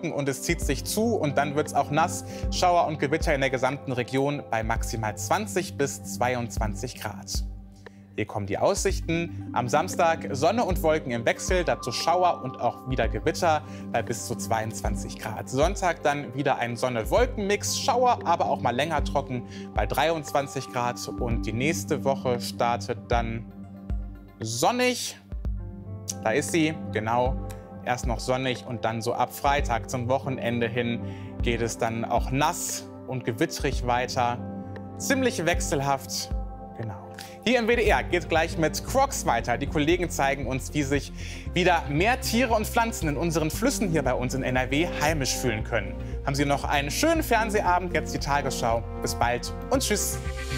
trocken und es zieht sich zu und dann wird es auch nass. Schauer und Gewitter in der gesamten Region bei maximal 20 bis 22 Grad. Hier kommen die Aussichten. Am Samstag Sonne und Wolken im Wechsel, dazu Schauer und auch wieder Gewitter bei bis zu 22 Grad. Sonntag dann wieder ein Sonne-Wolken-Mix, Schauer, aber auch mal länger trocken bei 23 Grad. Und die nächste Woche startet dann sonnig. Da ist sie, genau. Erst noch sonnig und dann so ab Freitag zum Wochenende hin geht es dann auch nass und gewittrig weiter. Ziemlich wechselhaft, genau. Hier im WDR geht gleich mit Crocs weiter. Die Kollegen zeigen uns, wie sich wieder mehr Tiere und Pflanzen in unseren Flüssen hier bei uns in NRW heimisch fühlen können. Haben Sie noch einen schönen Fernsehabend, jetzt die Tagesschau. Bis bald und tschüss.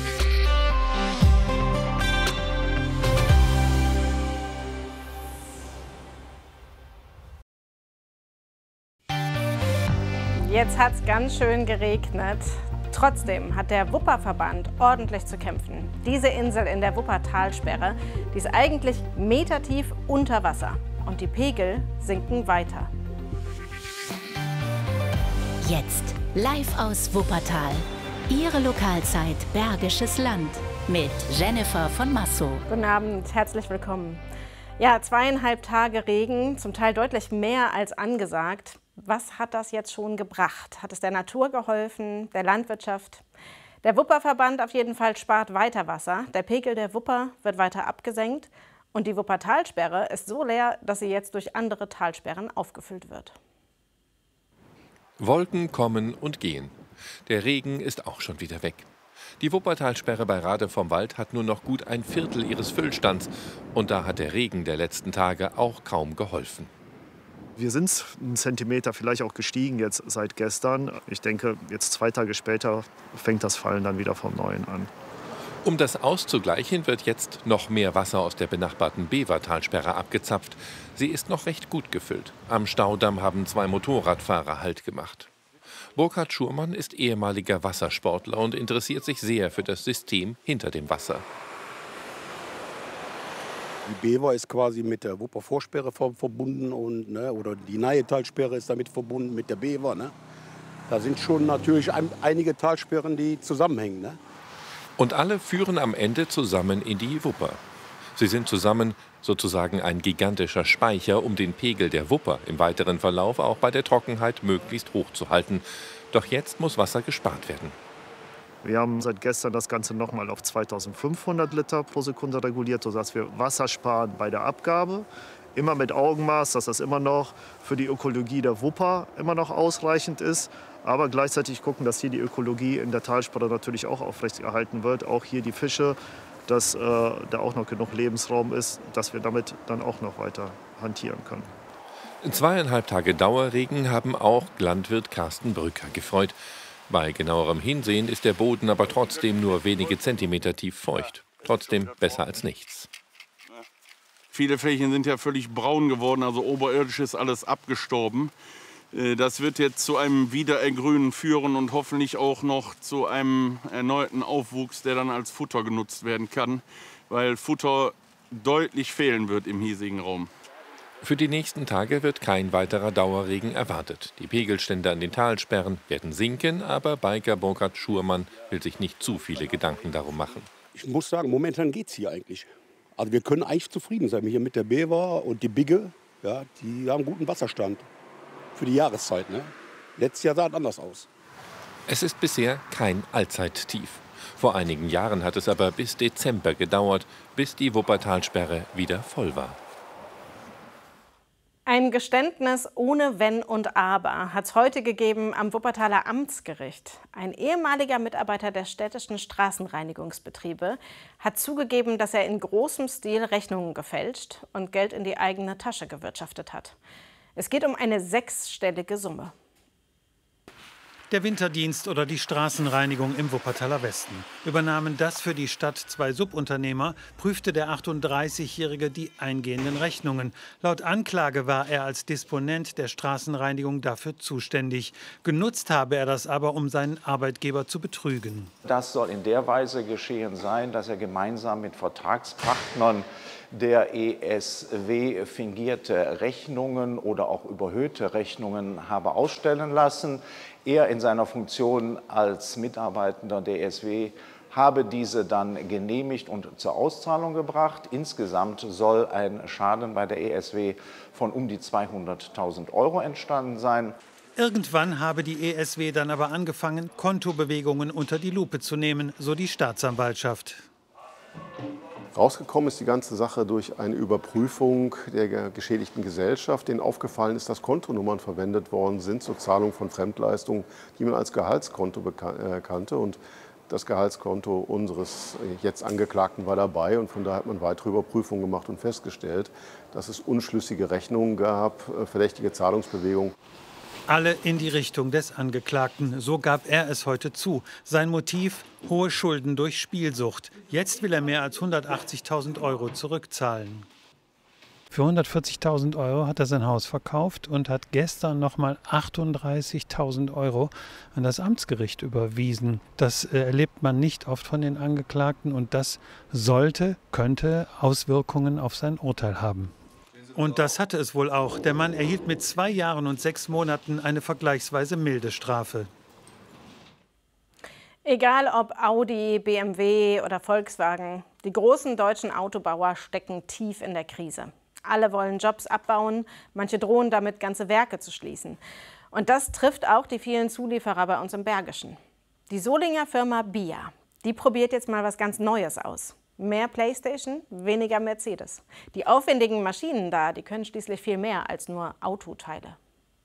Jetzt hat es ganz schön geregnet. Trotzdem hat der Wupperverband ordentlich zu kämpfen. Diese Insel in der Wuppertalsperre, die ist eigentlich metertief unter Wasser. Und die Pegel sinken weiter. Jetzt live aus Wuppertal. Ihre Lokalzeit Bergisches Land mit Jennifer von Massow. Guten Abend, herzlich willkommen. Ja, 2,5 Tage Regen, zum Teil deutlich mehr als angesagt. Was hat das jetzt schon gebracht? Hat es der Natur geholfen, der Landwirtschaft? Der Wupperverband auf jeden Fall spart weiter Wasser. Der Pegel der Wupper wird weiter abgesenkt. Und die Wuppertalsperre ist so leer, dass sie jetzt durch andere Talsperren aufgefüllt wird. Wolken kommen und gehen. Der Regen ist auch schon wieder weg. Die Wuppertalsperre bei Rade vom Wald hat nur noch gut ein Viertel ihres Füllstands. Und da hat der Regen der letzten Tage auch kaum geholfen. Wir sind einen Zentimeter vielleicht auch gestiegen jetzt seit gestern. Ich denke, jetzt 2 Tage später fängt das Fallen dann wieder vom Neuen an. Um das auszugleichen, wird jetzt noch mehr Wasser aus der benachbarten Bevertalsperre abgezapft. Sie ist noch recht gut gefüllt. Am Staudamm haben 2 Motorradfahrer Halt gemacht. Burkhard Schurmann ist ehemaliger Wassersportler und interessiert sich sehr für das System hinter dem Wasser. Die Bever ist quasi mit der Wuppervorsperre verbunden und, oder die Nahe-Talsperre ist damit verbunden mit der Bever. Ne? Da sind schon natürlich einige Talsperren, die zusammenhängen. Ne? Und alle führen am Ende zusammen in die Wupper. Sie sind zusammen sozusagen ein gigantischer Speicher, um den Pegel der Wupper im weiteren Verlauf auch bei der Trockenheit möglichst hoch zu halten. Doch jetzt muss Wasser gespart werden. Wir haben seit gestern das Ganze nochmal auf 2500 Liter pro Sekunde reguliert, sodass wir Wasser sparen bei der Abgabe. Immer mit Augenmaß, dass das immer noch für die Ökologie der Wupper immer noch ausreichend ist. Aber gleichzeitig gucken, dass hier die Ökologie in der Talsperre natürlich auch aufrechterhalten wird. Auch hier die Fische, dass da auch noch genug Lebensraum ist, dass wir damit dann auch noch weiter hantieren können. 2,5 Tage Dauerregen haben auch Landwirt Carsten Brücker gefreut. Bei genauerem Hinsehen ist der Boden aber trotzdem nur wenige Zentimeter tief feucht. Trotzdem besser als nichts. Viele Flächen sind ja völlig braun geworden, also oberirdisch ist alles abgestorben. Das wird jetzt zu einem Wiederergrünen führen und hoffentlich auch noch zu einem erneuten Aufwuchs, der dann als Futter genutzt werden kann, weil Futter deutlich fehlen wird im hiesigen Raum. Für die nächsten Tage wird kein weiterer Dauerregen erwartet. Die Pegelstände an den Talsperren werden sinken, aber Biker Burkhard Schurmann will sich nicht zu viele Gedanken darum machen. Ich muss sagen, momentan geht es hier eigentlich. Also wir können eigentlich zufrieden sein hier mit der Bever und die Bigge. Ja, die haben guten Wasserstand für die Jahreszeit. Ne? Letztes Jahr sah es anders aus. Es ist bisher kein Allzeittief. Vor einigen Jahren hat es aber bis Dezember gedauert, bis die Wuppertalsperre wieder voll war. Ein Geständnis ohne Wenn und Aber hat es heute gegeben am Wuppertaler Amtsgericht. Ein ehemaliger Mitarbeiter der städtischen Straßenreinigungsbetriebe hat zugegeben, dass er in großem Stil Rechnungen gefälscht und Geld in die eigene Tasche gewirtschaftet hat. Es geht um eine 6-stellige Summe. Der Winterdienst oder die Straßenreinigung im Wuppertaler Westen. Übernahmen das für die Stadt 2 Subunternehmer, prüfte der 38-Jährige die eingehenden Rechnungen. Laut Anklage war er als Disponent der Straßenreinigung dafür zuständig. Genutzt habe er das aber, um seinen Arbeitgeber zu betrügen. Das soll in der Weise geschehen sein, dass er gemeinsam mit Vertragspartnern der ESW fingierte Rechnungen oder auch überhöhte Rechnungen habe ausstellen lassen. Er in seiner Funktion als Mitarbeitender der ESW habe diese dann genehmigt und zur Auszahlung gebracht. Insgesamt soll ein Schaden bei der ESW von um die 200.000 € entstanden sein. Irgendwann habe die ESW dann aber angefangen, Kontobewegungen unter die Lupe zu nehmen, so die Staatsanwaltschaft. Rausgekommen ist die ganze Sache durch eine Überprüfung der geschädigten Gesellschaft, denen aufgefallen ist, dass Kontonummern verwendet worden sind zur Zahlung von Fremdleistungen, die man als Gehaltskonto kannte. Und das Gehaltskonto unseres jetzt Angeklagten war dabei. Und von daher hat man weitere Überprüfungen gemacht und festgestellt, dass es unschlüssige Rechnungen gab, verdächtige Zahlungsbewegungen. Alle in die Richtung des Angeklagten. So gab er es heute zu. Sein Motiv: hohe Schulden durch Spielsucht. Jetzt will er mehr als 180.000 € zurückzahlen. Für 140.000 € hat er sein Haus verkauft und hat gestern nochmal 38.000 € an das Amtsgericht überwiesen. Das erlebt man nicht oft von den Angeklagten und das könnte Auswirkungen auf sein Urteil haben. Und das hatte es wohl auch. Der Mann erhielt mit 2 Jahren und 6 Monaten eine vergleichsweise milde Strafe. Egal ob Audi, BMW oder Volkswagen, die großen deutschen Autobauer stecken tief in der Krise. Alle wollen Jobs abbauen, manche drohen damit, ganze Werke zu schließen. Und das trifft auch die vielen Zulieferer bei uns im Bergischen. Die Solinger Firma BIA, die probiert jetzt mal was ganz Neues aus. Mehr PlayStation, weniger Mercedes. Die aufwendigen Maschinen da, die können schließlich viel mehr als nur Autoteile.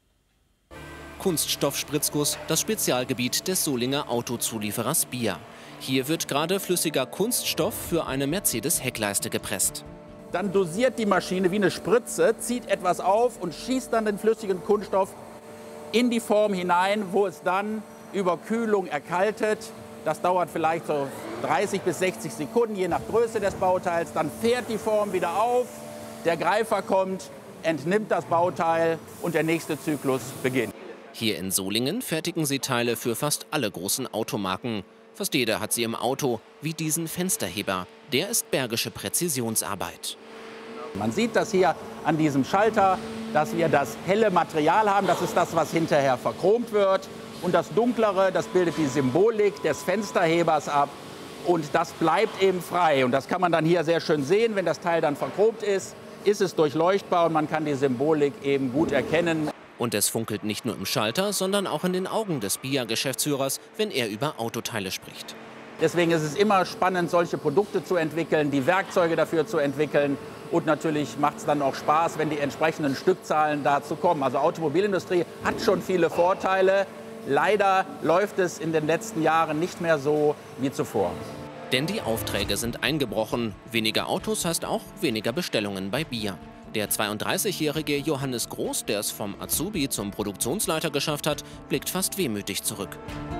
Kunststoffspritzguss, das Spezialgebiet des Solinger Autozulieferers BIA. Hier wird gerade flüssiger Kunststoff für eine Mercedes-Heckleiste gepresst. Dann dosiert die Maschine wie eine Spritze, zieht etwas auf und schießt dann den flüssigen Kunststoff in die Form hinein, wo es dann über Kühlung erkaltet. Das dauert vielleicht so 30 bis 60 Sekunden, je nach Größe des Bauteils. Dann fährt die Form wieder auf, der Greifer kommt, entnimmt das Bauteil und der nächste Zyklus beginnt. Hier in Solingen fertigen sie Teile für fast alle großen Automarken. Fast jeder hat sie im Auto, wie diesen Fensterheber. Der ist bergische Präzisionsarbeit. Man sieht das hier an diesem Schalter, dass wir das helle Material haben. Das ist das, was hinterher verchromt wird. Und das Dunklere, das bildet die Symbolik des Fensterhebers ab. Und das bleibt eben frei. Und das kann man dann hier sehr schön sehen. Wenn das Teil dann verchromt ist, ist es durchleuchtbar und man kann die Symbolik eben gut erkennen. Und es funkelt nicht nur im Schalter, sondern auch in den Augen des BIA-Geschäftsführers, wenn er über Autoteile spricht. Deswegen ist es immer spannend, solche Produkte zu entwickeln, die Werkzeuge dafür zu entwickeln. Und natürlich macht es dann auch Spaß, wenn die entsprechenden Stückzahlen dazu kommen. Also Automobilindustrie hat schon viele Vorteile. Leider läuft es in den letzten Jahren nicht mehr so wie zuvor. Denn die Aufträge sind eingebrochen. Weniger Autos heißt auch weniger Bestellungen bei BIA. Der 32-jährige Johannes Groß, der es vom Azubi zum Produktionsleiter geschafft hat, blickt fast wehmütig zurück.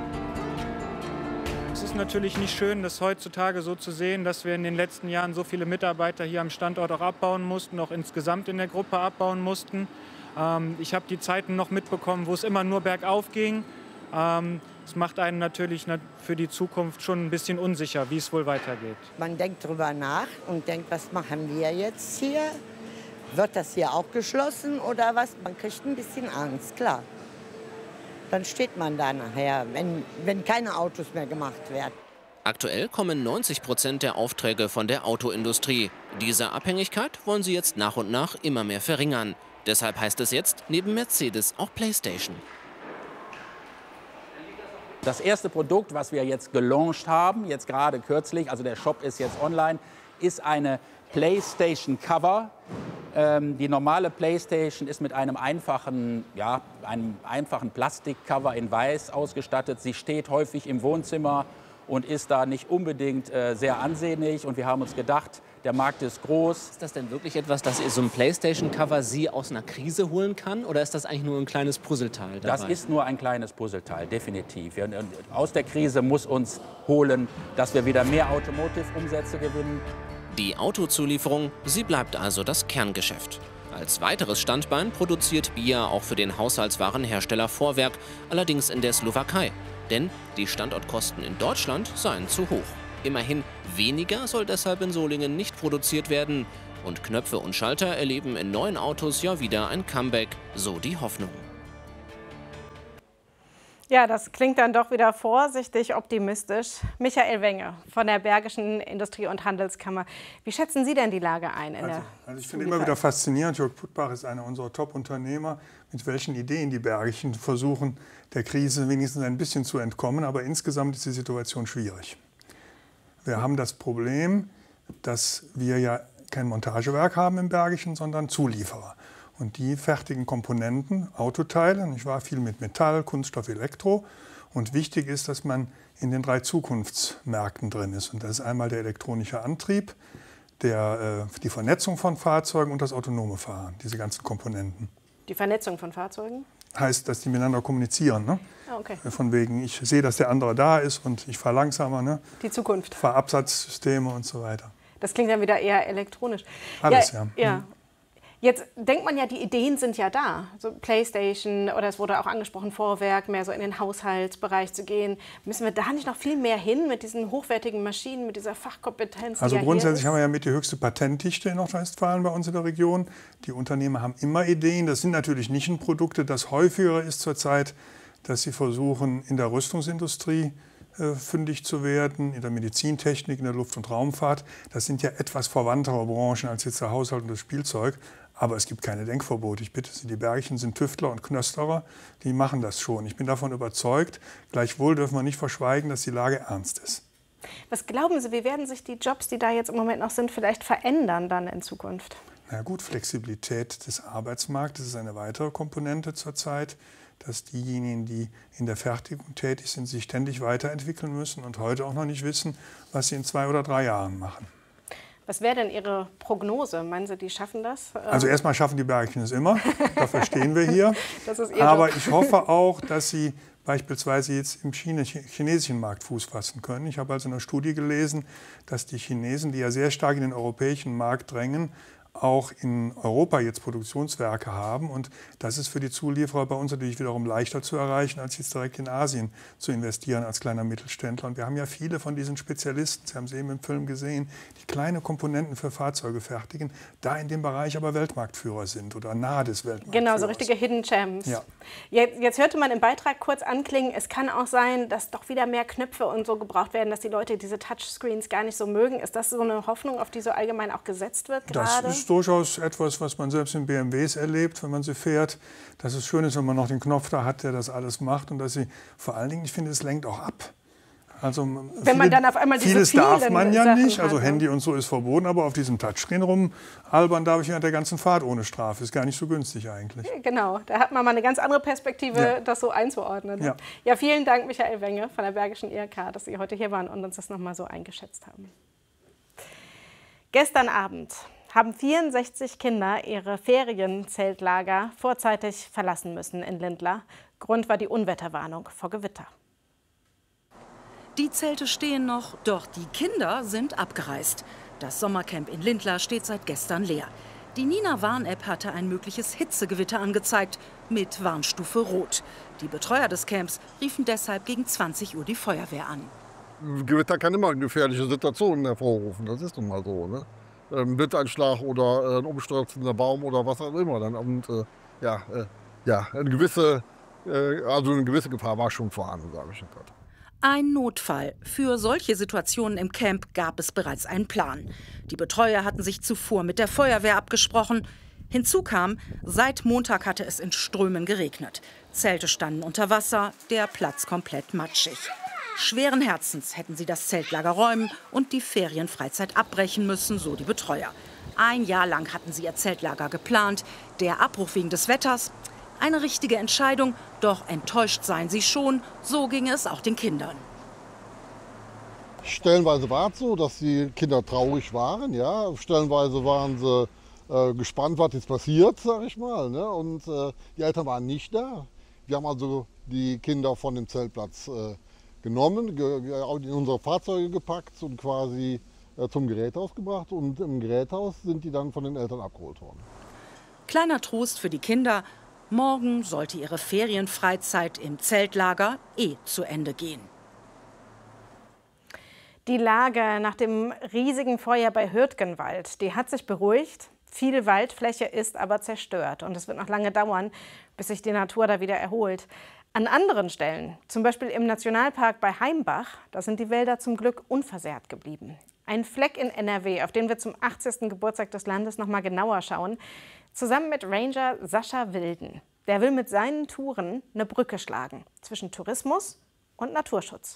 Es ist natürlich nicht schön, das heutzutage so zu sehen, dass wir in den letzten Jahren so viele Mitarbeiter hier am Standort auch abbauen mussten, auch insgesamt in der Gruppe abbauen mussten. Ich habe die Zeiten noch mitbekommen, wo es immer nur bergauf ging. Es macht einen natürlich für die Zukunft schon ein bisschen unsicher, wie es wohl weitergeht. Man denkt darüber nach und denkt, was machen wir jetzt hier? Wird das hier auch geschlossen oder was? Man kriegt ein bisschen Angst, klar. Dann steht man da nachher, wenn keine Autos mehr gemacht werden. Aktuell kommen 90% der Aufträge von der Autoindustrie. Diese Abhängigkeit wollen sie jetzt nach und nach immer mehr verringern. Deshalb heißt es jetzt neben Mercedes auch PlayStation. Das erste Produkt, was wir jetzt gelauncht haben, jetzt gerade kürzlich, also der Shop ist jetzt online, ist eine PlayStation Cover. Die normale PlayStation ist mit einem einfachen Plastikcover in Weiß ausgestattet. Sie steht häufig im Wohnzimmer und ist da nicht unbedingt sehr ansehnlich. Und wir haben uns gedacht, der Markt ist groß. Ist das denn wirklich etwas, dass so ein PlayStation-Cover Sie aus einer Krise holen kann? Oder ist das eigentlich nur ein kleines Puzzleteil dabei? Das ist nur ein kleines Puzzleteil, definitiv. Aus der Krise muss uns holen, dass wir wieder mehr Automotive-Umsätze gewinnen. Die Autozulieferung, sie bleibt also das Kerngeschäft. Als weiteres Standbein produziert BIA auch für den Haushaltswarenhersteller Vorwerk, allerdings in der Slowakei. Denn die Standortkosten in Deutschland seien zu hoch. Immerhin weniger soll deshalb in Solingen nicht produziert werden. Und Knöpfe und Schalter erleben in neuen Autos ja wieder ein Comeback, so die Hoffnung. Ja, das klingt dann doch wieder vorsichtig optimistisch. Michael Wenge von der Bergischen Industrie- und Handelskammer. Wie schätzen Sie denn die Lage ein? Ich finde immer wieder faszinierend, Jörg Puttbach ist einer unserer Top-Unternehmer, mit welchen Ideen die Bergischen versuchen, der Krise wenigstens ein bisschen zu entkommen. Aber insgesamt ist die Situation schwierig. Wir haben das Problem, dass wir ja kein Montagewerk haben im Bergischen, sondern Zulieferer. Und die fertigen Komponenten, Autoteile, ich war viel mit Metall, Kunststoff, Elektro. Und wichtig ist, dass man in den 3 Zukunftsmärkten drin ist. Und das ist einmal der elektronische Antrieb, die Vernetzung von Fahrzeugen und das autonome Fahren, diese ganzen Komponenten. Die Vernetzung von Fahrzeugen? Heißt, dass die miteinander kommunizieren. Ne? Ah, okay. Von wegen, ich sehe, dass der andere da ist und ich fahre langsamer. Ne? Die Zukunft. Fahrabsatzsysteme und so weiter. Das klingt dann wieder eher elektronisch. Alles, ja. Jetzt denkt man ja, die Ideen sind ja da. So PlayStation oder es wurde auch angesprochen, Vorwerk, mehr so in den Haushaltsbereich zu gehen. Müssen wir da nicht noch viel mehr hin mit diesen hochwertigen Maschinen, mit dieser Fachkompetenz? Also grundsätzlich haben wir ja mit die höchste Patentdichte in Nordrhein-Westfalen bei uns in der Region. Die Unternehmer haben immer Ideen. Das sind natürlich Nischenprodukte. Das häufigere ist zurzeit, dass sie versuchen, in der Rüstungsindustrie fündig zu werden, in der Medizintechnik, in der Luft- und Raumfahrt. Das sind ja etwas verwandtere Branchen als jetzt der Haushalt und das Spielzeug. Aber es gibt keine Denkverbote. Ich bitte Sie, die Bergischen sind Tüftler und Knösterer, die machen das schon. Ich bin davon überzeugt. Gleichwohl dürfen wir nicht verschweigen, dass die Lage ernst ist. Was glauben Sie, wie werden sich die Jobs, die da jetzt im Moment noch sind, vielleicht verändern dann in Zukunft? Na gut, Flexibilität des Arbeitsmarktes ist eine weitere Komponente zurzeit, dass diejenigen, die in der Fertigung tätig sind, sich ständig weiterentwickeln müssen und heute auch noch nicht wissen, was sie in 2 oder 3 Jahren machen. Was wäre denn Ihre Prognose? Meinen Sie, die schaffen das? Also erstmal schaffen die Bergischen es immer, dafür stehen wir hier. Das ist Ihr Aber Job. ich hoffe auch, dass sie beispielsweise jetzt im chinesischen Markt Fuß fassen können. Ich habe also in einer Studie gelesen, dass die Chinesen, die ja sehr stark in den europäischen Markt drängen, auch in Europa jetzt Produktionswerke haben. Und das ist für die Zulieferer bei uns natürlich wiederum leichter zu erreichen, als jetzt direkt in Asien zu investieren als kleiner Mittelständler. Und wir haben ja viele von diesen Spezialisten, Sie haben es eben im Film gesehen, die kleine Komponenten für Fahrzeuge fertigen, da in dem Bereich aber Weltmarktführer sind oder nahe des Weltmarktführers. Genau, so richtige Hidden Gems. Ja. Jetzt hörte man im Beitrag kurz anklingen, es kann auch sein, dass doch wieder mehr Knöpfe und so gebraucht werden, dass die Leute diese Touchscreens gar nicht so mögen. Ist das so eine Hoffnung, auf die so allgemein auch gesetzt wird gerade? Das ist durchaus etwas, was man selbst in BMWs erlebt, wenn man sie fährt. Dass es schön ist, wenn man noch den Knopf da hat, der das alles macht. Und dass sie vor allen Dingen, ich finde, es lenkt auch ab. Also wenn man dann auf einmal diese vieles darf man ja Sachen nicht, also hat, Handy und so ist verboten, aber auf diesem Touchscreen rumalbern darf ich während der ganzen Fahrt ohne Strafe. Ist gar nicht so günstig eigentlich. Genau, da hat man mal eine ganz andere Perspektive, das so einzuordnen. Ja. Ja, vielen Dank, Michael Wenge von der Bergischen IHK, dass Sie heute hier waren und uns das nochmal so eingeschätzt haben. Gestern Abend haben 64 Kinder ihre Ferienzeltlager vorzeitig verlassen müssen in Lindlar. Grund war die Unwetterwarnung vor Gewitter. Die Zelte stehen noch, doch die Kinder sind abgereist. Das Sommercamp in Lindlar steht seit gestern leer. Die Nina-Warn-App hatte ein mögliches Hitzegewitter angezeigt mit Warnstufe Rot. Die Betreuer des Camps riefen deshalb gegen 20 Uhr die Feuerwehr an. Gewitter kann immer gefährliche Situationen hervorrufen, das ist nun mal so. Ne? Ein Blitzeinschlag oder ein umstürzender Baum oder was auch immer. Und eine gewisse Gefahr war schon vorhanden, sage ich. Ein Notfall. Für solche Situationen im Camp gab es bereits einen Plan. Die Betreuer hatten sich zuvor mit der Feuerwehr abgesprochen. Hinzu kam, seit Montag hatte es in Strömen geregnet. Zelte standen unter Wasser, der Platz komplett matschig. Schweren Herzens hätten sie das Zeltlager räumen und die Ferienfreizeit abbrechen müssen, so die Betreuer. 1 Jahr lang hatten sie ihr Zeltlager geplant. Der Abbruch wegen des Wetters, eine richtige Entscheidung, doch enttäuscht seien sie schon. So ging es auch den Kindern. Stellenweise war es so, dass die Kinder traurig waren. Ja? Stellenweise waren sie gespannt, was jetzt passiert, sag ich mal. Ne? Und die Eltern waren nicht da. Wir haben also die Kinder von dem Zeltplatz genommen, in unsere Fahrzeuge gepackt und quasi zum Geräthaus gebracht. Und im Geräthaus sind die dann von den Eltern abgeholt worden. Kleiner Trost für die Kinder. Morgen sollte ihre Ferienfreizeit im Zeltlager zu Ende gehen. Die Lage nach dem riesigen Feuer bei Hürtgenwald, die hat sich beruhigt. Viel Waldfläche ist aber zerstört und es wird noch lange dauern, bis sich die Natur da wieder erholt. An anderen Stellen, zum Beispiel im Nationalpark bei Heimbach, da sind die Wälder zum Glück unversehrt geblieben. Ein Fleck in NRW, auf den wir zum 80. Geburtstag des Landes noch mal genauer schauen, zusammen mit Ranger Sascha Wilden. Der will mit seinen Touren eine Brücke schlagen zwischen Tourismus und Naturschutz.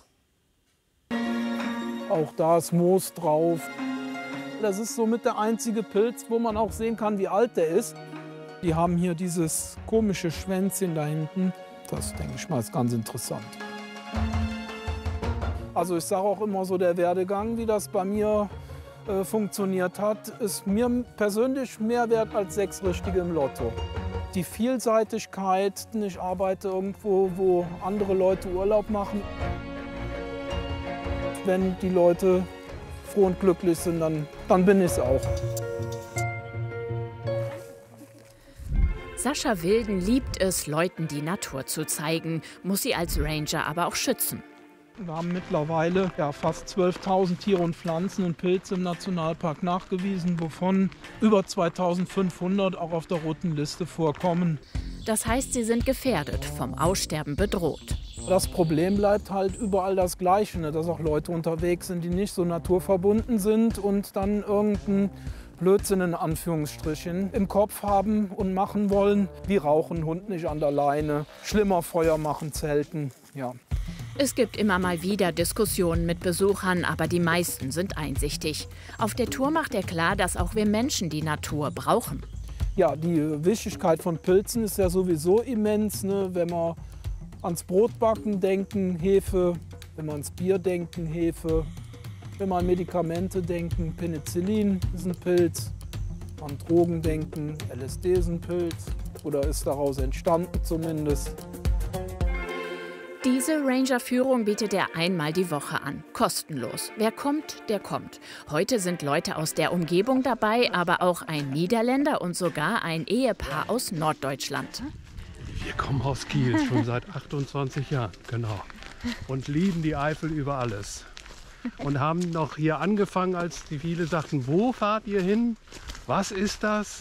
Auch da ist Moos drauf. Das ist somit der einzige Pilz, wo man auch sehen kann, wie alt der ist. Die haben hier dieses komische Schwänzchen da hinten. Das, denke ich mal, ist ganz interessant. Also ich sage auch immer so, der Werdegang, wie das bei mir funktioniert hat, ist mir persönlich mehr wert als 6 Richtige im Lotto. Die Vielseitigkeit, ich arbeite irgendwo, wo andere Leute Urlaub machen. Wenn die Leute froh und glücklich sind, dann bin ich es auch. Sascha Wilden liebt es, Leuten die Natur zu zeigen, muss sie als Ranger aber auch schützen. Wir haben mittlerweile fast 12.000 Tiere und Pflanzen und Pilze im Nationalpark nachgewiesen, wovon über 2.500 auch auf der roten Liste vorkommen. Das heißt, sie sind gefährdet, vom Aussterben bedroht. Das Problem bleibt halt überall das Gleiche, ne? Dass auch Leute unterwegs sind, die nicht so naturverbunden sind und dann irgendeinen Blödsinn in Anführungsstrichen im Kopf haben und machen wollen, wie rauchen, Hund nicht an der Leine, schlimmer Feuer machen, zelten, ja. Es gibt immer mal wieder Diskussionen mit Besuchern, aber die meisten sind einsichtig. Auf der Tour macht er klar, dass auch wir Menschen die Natur brauchen. Ja, die Wichtigkeit von Pilzen ist ja sowieso immens, ne? Wenn wir ans Brotbacken denken, Hefe, wenn wir ans Bier denken, Hefe, wenn wir an Medikamente denken, Penicillin ist ein Pilz, an Drogen denken, LSD ist ein Pilz oder ist daraus entstanden zumindest. Diese Ranger-Führung bietet er einmal die Woche an, kostenlos. Wer kommt, der kommt. Heute sind Leute aus der Umgebung dabei, aber auch ein Niederländer und sogar ein Ehepaar aus Norddeutschland. Wir kommen aus Kiel, schon seit 28 Jahren, genau. Und lieben die Eifel über alles. Und haben noch hier angefangen, als die viele sagten, wo fahrt ihr hin? Was ist das?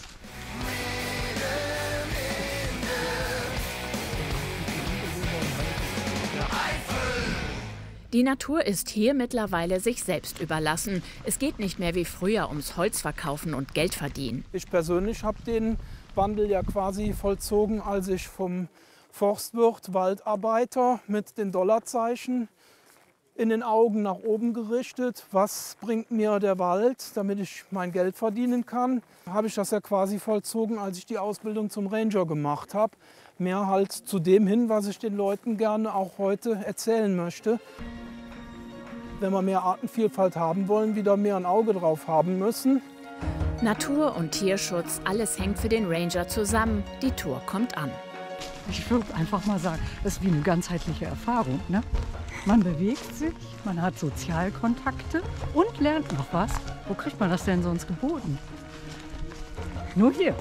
Die Natur ist hier mittlerweile sich selbst überlassen. Es geht nicht mehr wie früher ums Holzverkaufen und Geld verdienen. Ich persönlich habe den Wandel ja quasi vollzogen, als ich vom Forstwirt, Waldarbeiter mit den Dollarzeichen in den Augen nach oben gerichtet. Was bringt mir der Wald, damit ich mein Geld verdienen kann? Habe ich das ja quasi vollzogen, als ich die Ausbildung zum Ranger gemacht habe. Mehr halt zu dem hin, was ich den Leuten gerne auch heute erzählen möchte. Wenn wir mehr Artenvielfalt haben wollen, wieder mehr ein Auge drauf haben müssen. Natur- und Tierschutz, alles hängt für den Ranger zusammen. Die Tour kommt an. Ich würde einfach mal sagen, das ist wie eine ganzheitliche Erfahrung, ne? Man bewegt sich, man hat Sozialkontakte und lernt noch was. Wo kriegt man das denn sonst geboten? Nur hier.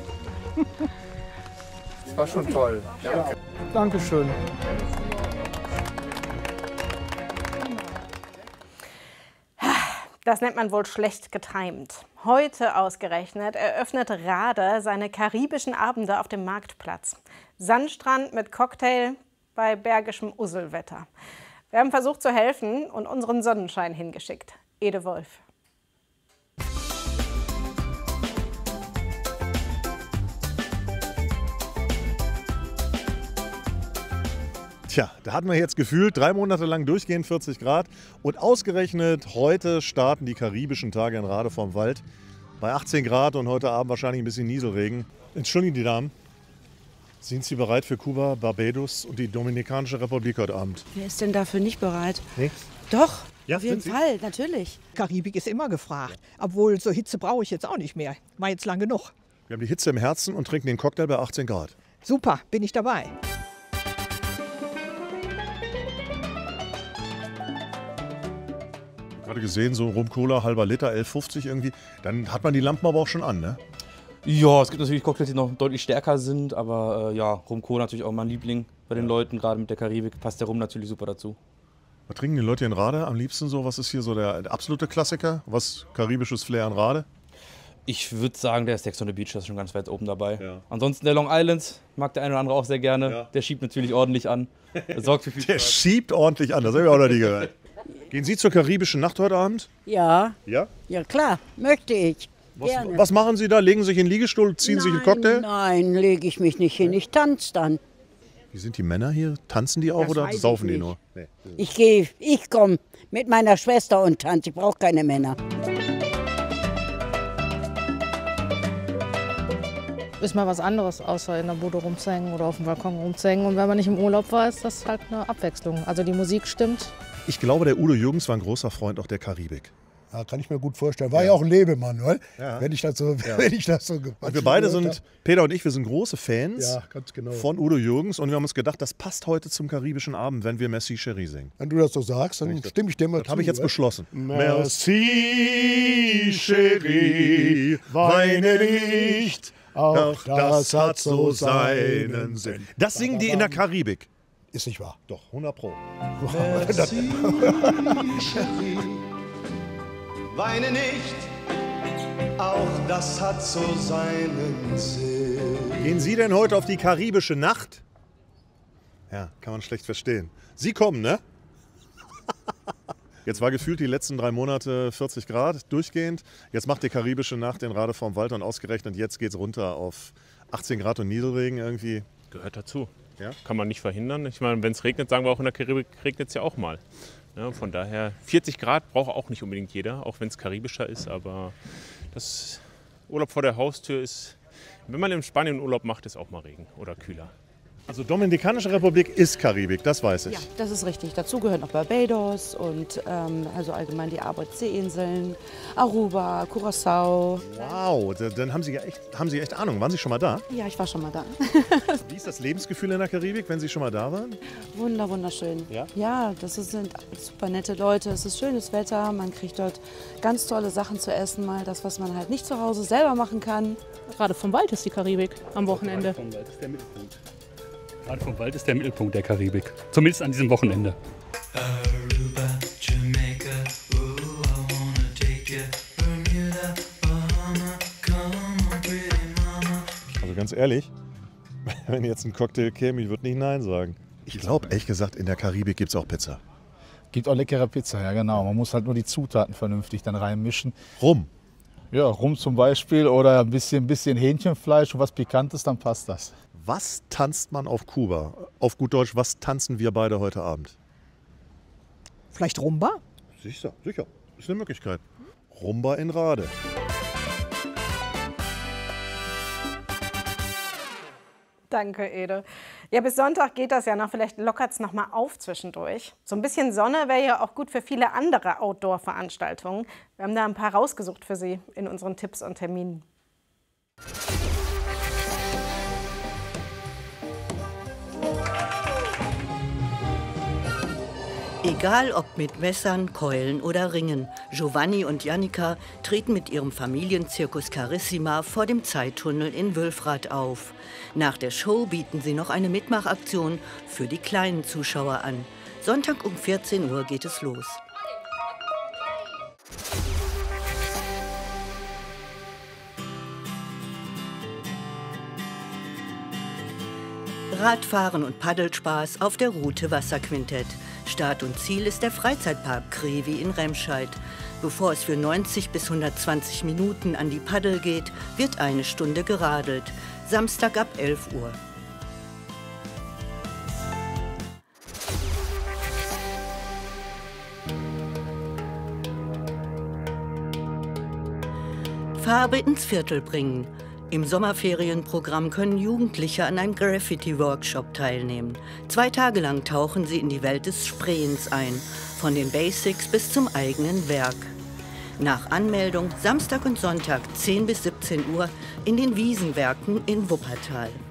Das war schon toll. Ja. Dankeschön. Das nennt man wohl schlecht getimt. Heute ausgerechnet eröffnet Rade seine karibischen Abende auf dem Marktplatz. Sandstrand mit Cocktail bei bergischem Usselwetter. Wir haben versucht zu helfen und unseren Sonnenschein hingeschickt. Ede Wolf. Tja, da hatten wir jetzt gefühlt 3 Monate lang durchgehend 40 Grad und ausgerechnet heute starten die karibischen Tage in Rade vorm Wald bei 18 Grad und heute Abend wahrscheinlich ein bisschen Nieselregen. Entschuldigen die Damen, sind Sie bereit für Kuba, Barbados und die Dominikanische Republik heute Abend? Wer ist denn dafür nicht bereit? Nee? Doch, Ja, auf jeden sind Sie? Fall, natürlich. Karibik ist immer gefragt. Obwohl, so Hitze brauche ich jetzt auch nicht mehr. War jetzt lang genug. Wir haben die Hitze im Herzen und trinken den Cocktail bei 18 Grad. Super, bin ich dabei. Gerade gesehen, so Rum-Cola, halber Liter, 11,50 irgendwie. Dann hat man die Lampen aber auch schon an, ne? Ja, es gibt natürlich Cocktails, die noch deutlich stärker sind, aber ja, Rum-Cola natürlich auch mein Liebling bei den Leuten, gerade mit der Karibik passt der Rum natürlich super dazu. Was trinken die Leute in Rade am liebsten so? Was ist hier so der absolute Klassiker? Was karibisches Flair in Rade? Ich würde sagen, der Sex on the Beach ist schon ganz weit oben dabei. Ja. Ansonsten der Long Island mag der eine oder andere auch sehr gerne. Ja. Der schiebt natürlich ordentlich an. Der sorgt für viel Der schiebt ordentlich an, das habe ich auch noch nie gehört. Gehen Sie zur karibischen Nacht heute Abend? Ja. Ja? Ja klar, möchte ich. Was machen Sie da? Legen Sie sich in den Liegestuhl, ziehen sich einen Cocktail? Nein, lege ich mich nicht hin. Ich tanze dann. Wie sind die Männer hier? Tanzen die auch Das oder weiß saufen ich die nicht. nur? Nee. Ich komme mit meiner Schwester und tanze. Ich brauche keine Männer. Ist mal was anderes, außer in der Bude rumzuhängen oder auf dem Balkon rumzuhängen. Und wenn man nicht im Urlaub war, ist das halt eine Abwechslung. Also die Musik stimmt. Ich glaube, der Udo Jürgens war ein großer Freund auch der Karibik. Ja, kann ich mir gut vorstellen. War ja auch ein Lebemann, oder? Ja. Wenn ich das so Ja. Und wir beide sind, Peter und ich, wir sind große Fans ganz genau. von Udo Jürgens. Und wir haben uns gedacht, das passt heute zum karibischen Abend, wenn wir Merci Chérie singen. Wenn du das so sagst, dann stimme ich dir mal zu. Das habe ich jetzt beschlossen. Merci, Chérie, weine nicht, auch das hat so seinen Sinn. Das singen die in der Karibik. Ist nicht wahr. Doch, 100 Pro. Merci, Chérie, weine nicht, auch das hat so seinen Sinn. Gehen Sie denn heute auf die karibische Nacht? Ja, kann man schlecht verstehen. Sie kommen, ne? Jetzt war gefühlt die letzten 3 Monate 40 Grad durchgehend. Jetzt macht die karibische Nacht den Rade vorm Wald und ausgerechnet jetzt geht es runter auf 18 Grad und Nieselregen irgendwie. Gehört dazu. Ja? Kann man nicht verhindern. Ich meine, wenn es regnet, sagen wir auch in der Karibik, regnet es ja auch mal. Ja, von daher, 40 Grad braucht auch nicht unbedingt jeder, auch wenn es karibischer ist. Aber das Urlaub vor der Haustür ist, wenn man in Spanien Urlaub macht, ist auch mal Regen oder kühler. Also Dominikanische Republik ist Karibik, das weiß ich. Ja, das ist richtig. Dazu gehören noch Barbados und also allgemein die ABC-Inseln, Aruba, Curaçao. Wow, dann haben Sie echt Ahnung. Waren Sie schon mal da? Ja, ich war schon mal da. Wie ist das Lebensgefühl in der Karibik, wenn Sie schon mal da waren? Wunderschön. Ja? Ja, sind super nette Leute. Es ist schönes Wetter. Man kriegt dort ganz tolle Sachen zu essen. Mal das, was man halt nicht zu Hause selber machen kann. Gerade vom Wald ist die Karibik am Wochenende. Vom Wald ist der Mittelpunkt. Gerade vom Wald ist der Mittelpunkt der Karibik. Zumindest an diesem Wochenende. Aruba, Jamaica, ooh, I wanna take you. Bermuda, Bahama, come on, pretty mama. Also ganz ehrlich, wenn jetzt ein Cocktail käme, ich würde nicht Nein sagen. Ich glaube, ehrlich gesagt, in der Karibik gibt es auch Pizza. Gibt auch leckere Pizza, ja genau. Man muss halt nur die Zutaten vernünftig dann reinmischen. Rum? Ja, Rum zum Beispiel oder ein bisschen Hähnchenfleisch und was Pikantes, dann passt das. Was tanzt man auf Kuba? Auf gut Deutsch, was tanzen wir beide heute Abend? Vielleicht Rumba? Sicher. Ist eine Möglichkeit. Rumba in Rade. Danke, Ede. Ja, bis Sonntag geht das ja noch. Vielleicht lockert es noch mal auf zwischendurch. So ein bisschen Sonne wäre ja auch gut für viele andere Outdoor-Veranstaltungen. Wir haben da ein paar rausgesucht für Sie in unseren Tipps und Terminen. Egal ob mit Messern, Keulen oder Ringen, Giovanni und Jannica treten mit ihrem Familienzirkus Carissima vor dem Zeittunnel in Wülfrath auf. Nach der Show bieten sie noch eine Mitmachaktion für die kleinen Zuschauer an. Sonntag um 14 Uhr geht es los. Radfahren und Paddelspaß auf der Route Wasserquintett. Start und Ziel ist der Freizeitpark Krevi in Remscheid. Bevor es für 90 bis 120 Minuten an die Paddel geht, wird 1 Stunde geradelt. Samstag ab 11 Uhr. Farbe ins Viertel bringen. Im Sommerferienprogramm können Jugendliche an einem Graffiti-Workshop teilnehmen. 2 Tage lang tauchen sie in die Welt des Sprayens ein, von den Basics bis zum eigenen Werk. Nach Anmeldung Samstag und Sonntag 10 bis 17 Uhr in den Wiesenwerken in Wuppertal.